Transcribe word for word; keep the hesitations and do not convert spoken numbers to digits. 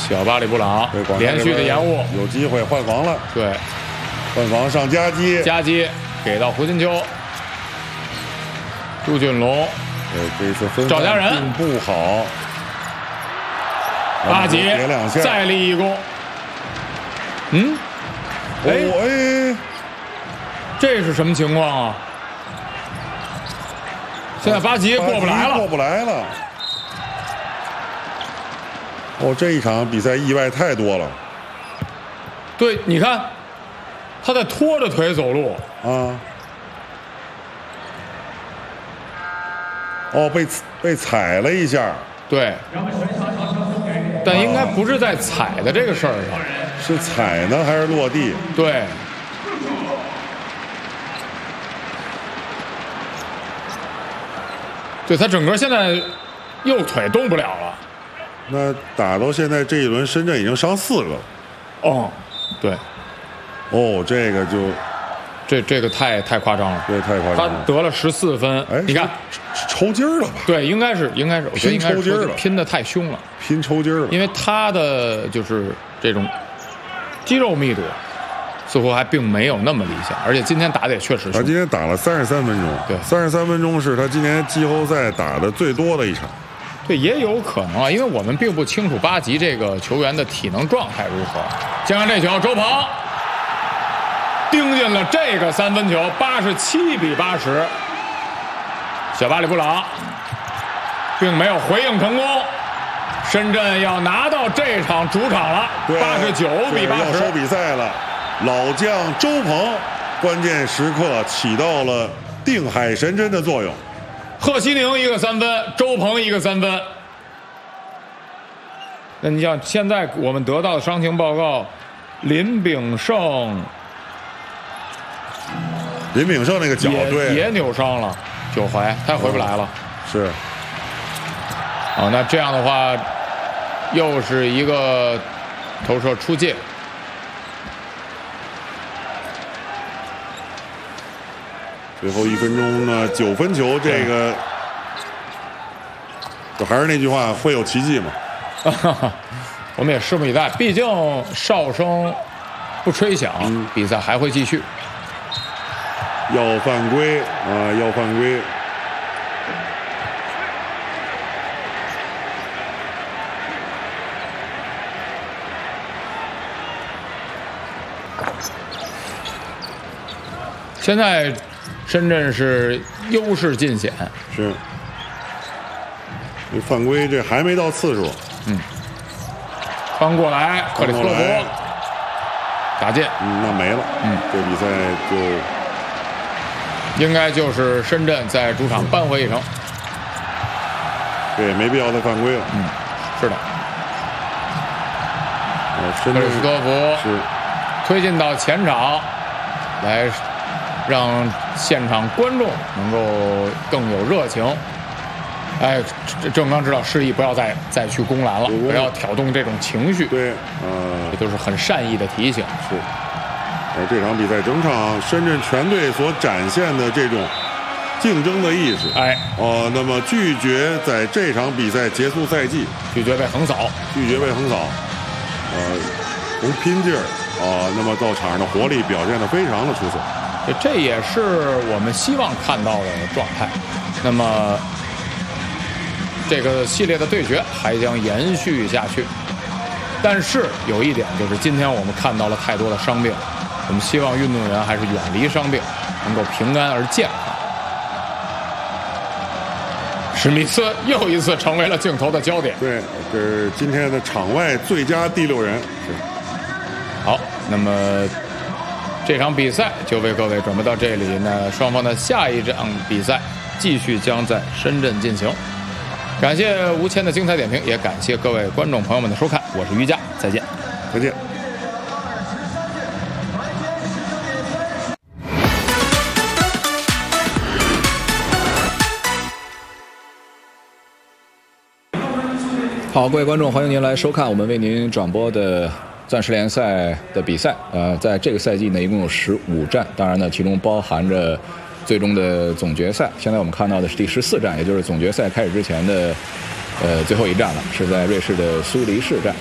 小巴里布朗连续的延误， 有机会换防了。 对， 换防上夹击， 夹击给到胡金秋，朱俊龙， 对，这次分赵家人并不好。 巴吉再立一功。嗯，哎哎， 这是什么情况啊？现在巴吉过不来了， 过不来了。哦，这一场比赛意外太多了。 对，你看，他在拖着腿走路啊。哦，被被踩了一下。 对。但应该不是在踩的这个事儿上， 是踩呢还是落地？ 对。对他整个现在右腿动不了了。 那打到现在这一轮，深圳已经伤四个了。 哦，对。 哦，这个就， 这这个太太夸张了。 对，太夸张了。 他得了十四分，哎，你看抽筋了吧？ 对，应该是应该是，我觉得应该是抽筋了， 拼的太凶了， 拼抽筋了。 因为他的就是这种肌肉密度。似乎还并没有那么理想，而且今天打的也确实是。 他今天打了三十三分钟， 对， 三十三分钟是他今年季后赛打的最多的一场。 对，也有可能啊，因为我们并不清楚巴吉这个球员的体能状态如何。先看这球，周鹏盯进了这个三分球，八十七比八十。小巴里布朗并没有回应成功，深圳要拿到这场主场了，八十九比八十， 要收比赛了。老将周鹏关键时刻起到了定海神针的作用。 贺西宁一个三分，周鹏一个三分。那你像现在我们得到的伤情报告，林炳胜， 林炳胜那个脚对也扭伤了，脚踝，他回不来了。 是。 哦，那这样的话，又是一个投射出界。 最后一分钟呢，九分球，这个就还是那句话，会有奇迹吗？ 我们也拭目以待。毕竟哨声不吹响，嗯、比赛还会继续。 要犯规啊！要犯规！ 现在。深圳是优势尽显， 是。这犯规这还没到次数， 嗯。翻过来，克里斯托弗打进， 嗯，那没了，嗯，这比赛就应该就是深圳在主场扳回一城。 对，没必要再犯规了， 嗯，是的。 克里斯托弗是推进到前场来。让现场观众能够更有热情。哎，郑刚指导示意不要再再去攻篮了，不要挑动这种情绪。 对，呃， 这都是很善意的提醒。 是。而这场比赛整场深圳全队所展现的这种竞争的意识， 哎， 哦、呃，那么拒绝在这场比赛结束赛季， 拒绝被横扫， 拒绝被横扫，呃，从拼劲儿啊、呃，那么到场上的活力表现得非常的出色。 这也是我们希望看到的状态。那么，这个系列的对决还将延续下去。但是有一点就是，今天我们看到了太多的伤病，我们希望运动员还是远离伤病，能够平安而健康。史密斯又一次成为了镜头的焦点。 对，这是今天的场外最佳第六人。是。 好，那么。这场比赛就为各位准备到这里呢，双方的下一场比赛继续将在深圳进行。感谢吴谦的精彩点评，也感谢各位观众朋友们的收看，我是于佳，再见， 再见。 好，各位观众，欢迎您来收看我们为您转播的钻石联赛的比赛。呃，在这个赛季呢，一共有十五站，当然呢，其中包含着最终的总决赛。现在我们看到的是第十四站，也就是总决赛开始之前的呃最后一站了，是在瑞士的苏黎世站。